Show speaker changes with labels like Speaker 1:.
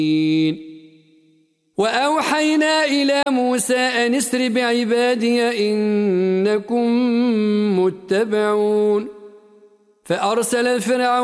Speaker 1: وأوحينا إلى موسى أن اسر بعبادي إنكم متبعون فأرسل فرعون